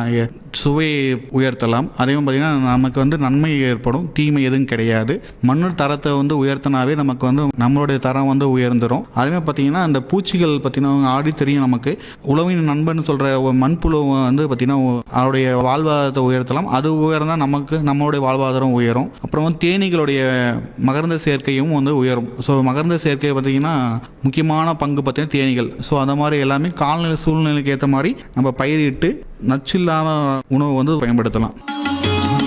சுவையை உயர்த்தலாம். அதே மாதிரி பார்த்திங்கன்னா நமக்கு நன்மை ஏற்படும், தீமை எதுவும் கிடையாது. மண்ணு தரத்தை உயர்த்தினாவே நமக்கு நம்மளுடைய தரம் உயர்ந்துடும். அதே பார்த்திங்கன்னா அந்த பூச்சிகள் பார்த்திங்கன்னா ஆடி தெரியும் நமக்கு. உழவின் நண்பன் சொல்கிற மண்புழு பார்த்திங்கன்னா அவருடைய வாழ்வாதாரத்தை உயர்த்தலாம். அது உயர்ந்தால் நமக்கு நம்மளுடைய வாழ்வாதாரம் உயரும். அப்புறம் தேனீகளுடைய மகரந்த சேர்க்கையும் உயரும். ஸோ மகரந்த சேர்க்கை பார்த்திங்கன்னா முக்கியமான பங்கு பார்த்திங்கன்னா தேனீகள். ஸோ அந்த மாதிரி எல்லாமே காலநிலை சூழ்நிலைக்கு ஏற்ற மாதிரி நம்ம பயிரிட்டு நச்சில்லாத உணவு பயன்படுத்தலாம்.